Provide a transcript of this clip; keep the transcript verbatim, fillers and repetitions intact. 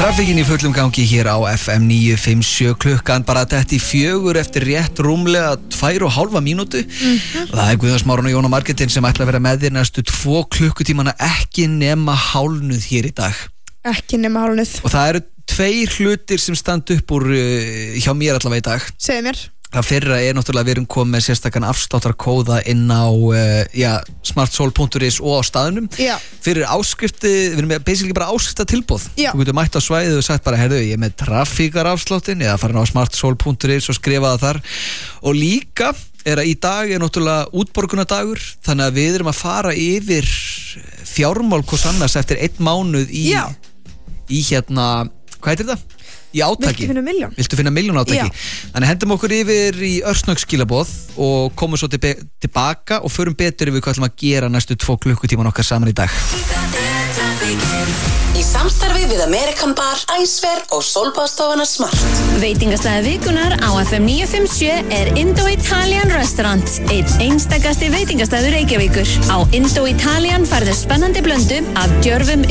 Trafikinn í fullum gangi hér á F M níu fimm sjö, klukkan bara þetta í fjögur eftir rétt rúmlega tvær og hálfa mínútu. Mm-hmm. Það er Guðjón Smári og Jóna Margrétin sem ætla að vera með þér næstu tvo klukkutímana, ekki nema hálfnuð hér í dag. Ekki nema hálfnuð. Og það eru tveir hlutir sem standa upp úr uh, hjá mér allavega í dag. Segðu mér. Það fyrra er náttúrulega að við erum komið með sérstakann afsláttarkóða inn á uh, ja, smartsol punktur is og á staðnum. Já. Fyrir áskrifti, við erum með basically bara áskriftatilboð. Já. Þú getur mætt á svæðið og sagt bara, heyrðu, ég er með trafíkarafsláttin, eða farin á smartsol punktur is og skrifa það þar. Og líka er að í dag er náttúrulega útborgunardagur, þannig að við erum að fara yfir fjármál hvers annars eftir einn mánuð í, í hérna, hvað heitir það? Í átaki. Viltu finna milljón? Viltu finna milljón átaki? Já. Þannig hendum okkur yfir í örsnöggskilaboð og komum svo til tilbaka og förum betur yfir hvað ætlum að gera næstu tvo klukkutíman okkar saman í dag. Í samstarfi við American Bar, Æsver og Sólbaðstofuna Smart. Veitingastæði vikunar á F M níu fimm sjö er Indo-Italian Restaurant, einn einstakasti veitingastæður Reykjavíkur. Á Indo-Italian færðu spennandi blöndu af djörfum